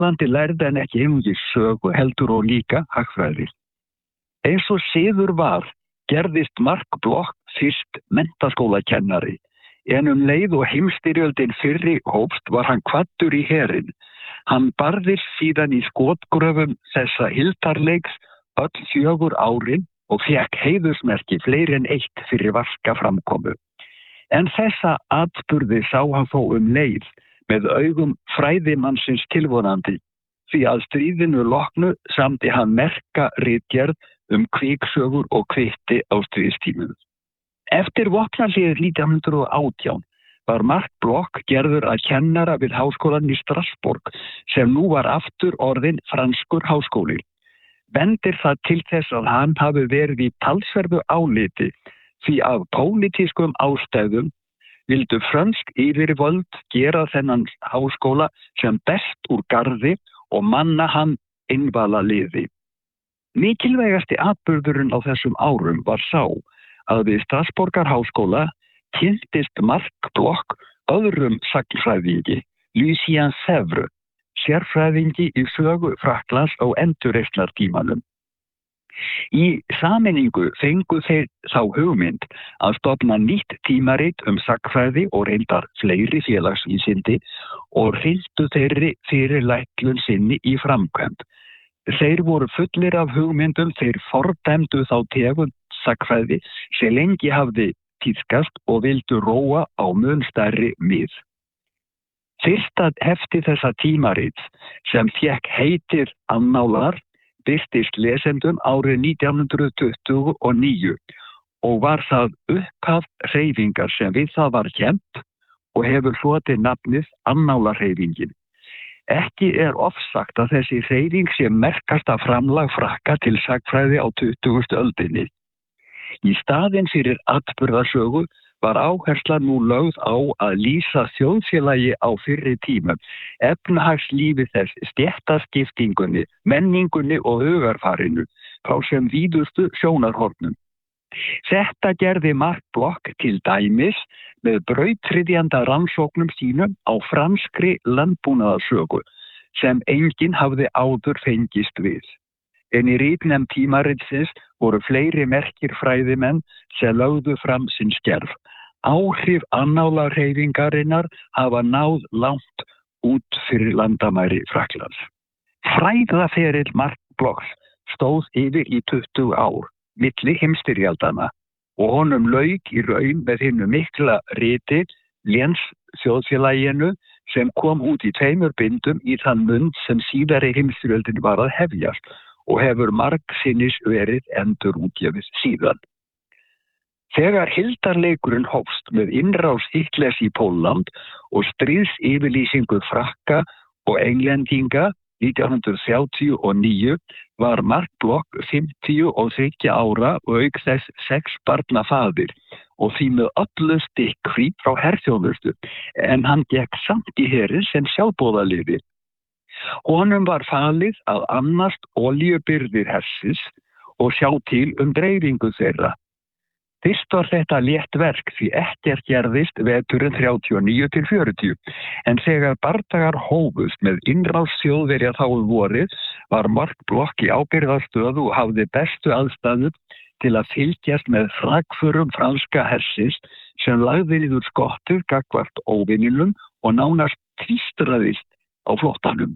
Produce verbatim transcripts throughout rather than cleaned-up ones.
Íslandi lærði hann ekki einungis sögu heldur og líka hagfræði. Eins og siður var gerðist Mark Bloch fyrst menntaskólakennari, en um leið og heimsstyrjöldin fyrri hófst var hann kvaddur í herinn. Hann barðist síðan í skotgröfum þessa hildarleiks öll fjögur árin og fékk heiðursmerki fleiri en eitt fyrir vaska framkomu. En þessa atburði sá hann þó um leið með augum fræðimannsins tilvonandi, því að stríðinu loknu samdi hann merka ritgerð um kviksögur og kvitti á stríðstímum. Eftir vopnahléið nítján hundrað og átján var Mark Bloch gerður að kennara við háskólann í Strasbourg sem nú var aftur orðinn franskur háskóli. Bendir það til þess að hann hafi verið í talsverðu áliti því af pólitískum ástæðum vildu frönsk yfirvöld gera þennan háskóla sem best úr garði og manna hann innvalaliði. Mikilvægasti atburðurinn á þessum árum var sá að við Strasbourgar háskóla kynntist Mark Bloch öðrum sagnfræðingi, Lucien Febvre, sérfræðingi í sögu Frakklands á endurreisnartímanum. Í sameiningu fengu þeir þá hugmynd að stofna nýtt tímarit um sagnfræði og reyndar fleiri félagsvísindi og hryldu þeirri fyrirlætlun sinni í framkvæmd. Þeir voru fullir af hugmyndum, þeir fordæmdu þá tegund sagnfræði sem lengi hafði tíðkast og vildu róa á mun stærri mið. Fyrsta hefti þessa tímarits sem fékk heitir Annálar birtist lesendum árið nítján hundrað tuttugu og níu og var það upphaf hreyfingar sem við það var kennt og hefur hlotið nafnið Annálarhreyfingin. Ekki er ofsagt að þessi hreyfing sé merkasta framlag Frakka til sagnfræði á tuttugustu öldinni. Í staðinn fyrir atburðasögu var áhersla nú lögð á að lýsa þjóðfélagi á fyrri tímum, efnahagslífi þess, stéttaskiptingunni, menningunni og hugarfarinu frá sem víðustu sjónarhornum. Þetta gerði Mark Bloch til dæmis með brautryðjanda rannsóknum sínum á franskri landbúnaðarsögu sem enginn hafði áður fengist við. En í ritnefnd tímaritsins voru fleiri merkir fræðimenn sem lögðu fram sinn skerf. Áhrif Annálarhreyfingarinnar hafa náð langt út fyrir landamæri Frakklands. Fræðaferill Mark Bloch stóð yfir í tuttugu ár, milli heimsstyrjaldanna, og honum lauk í raun með hinnu mikla riti Léns þjóðfélaginu sem kom út í tveimur bindum í þann mund sem síðari heimsstyrjöldin var að hefjast og hefur margsinnis verið endurútgefið síðan. Þegar hildarleikurinn hófst með innrás Hitlers í Pólland og stríðsyfirlýsingu Frakka og Englendinga nítján hundrað þrjátíu og níu var Mark Bloch fimmtíu og þriggja ára og auk þess sex barna faðir og því með öllu stikkfrí frá herþjónustu, en hann gekk samt í herinn sem sjálfboðaliði. Honum var falið að annast olíubirgðir hersins og sjá til um dreifingu þeirra. Fyrst var þetta létt verk því ekkert gerðist veturinn þrjátíu og níu til fjörutíu, en þegar bardagar hófust með innrás Þjóðverja þá um vorið var Mark Bloch í ábyrgðarstöðu og hafði bestu aðstæður til að fylgjast með hrakförum franska hersins sem lagði niður skottur gagnvart óvininum og nánast tvístraðist á flóttanum.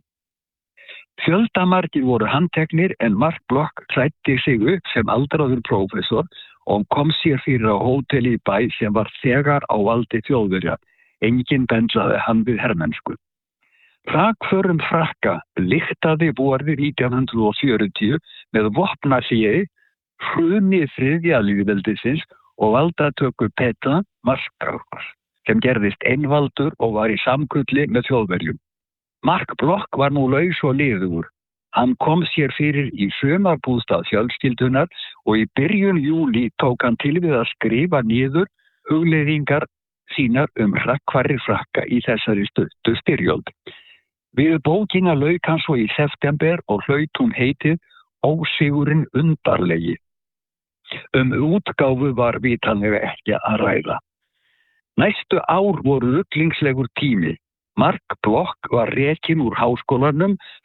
Fjöldamargir voru handteknir en Mark Bloch klæddi sig upp sem aldraður prófessor og kom sér fyrir á hóteli í bæ sem var þegar á valdi Þjóðverja. Enginn bensaði hann við hermennsku. Hrakförum Frakka lyktaði vorið nítján hundrað og fjörutíu með vopnahléi, hruni þriðja lýðveldisins og valdatöku Petra Marskalls sem gerðist einvaldur og var í samkulli með Þjóðverjum. Mark Bloch var nú laus og liðugur. Hann kom sér fyrir í sumarbústað fjölskyldunar og í byrjun júlí tók hann til við að skrifa niður hugleiðingar sínar um hrakkfarir Frakka í þessari stuttu styrjöld. Við bókina lauk hann svo í september og hlaut hún heitið Ósigurinn undarlegi. Um útgáfu var vitanlega ekki að ræða. Næstu ár voru rugglingslegur tími. Mark Bloch var rekinn úr háskólanum